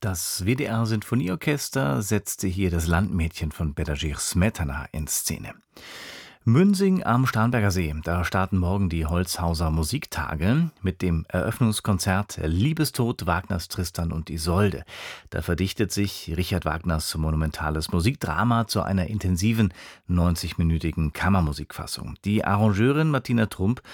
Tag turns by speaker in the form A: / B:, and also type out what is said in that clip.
A: Das WDR-Sinfonieorchester setzte hier das Landmädchen von Bedřich Smetana in Szene. Münsing am Starnberger See, da starten morgen die Holzhauser Musiktage mit dem Eröffnungskonzert Liebestod Wagners Tristan und Isolde. Da verdichtet sich Richard Wagners monumentales Musikdrama zu einer intensiven 90-minütigen Kammermusikfassung. Die Arrangeurin Martina Trump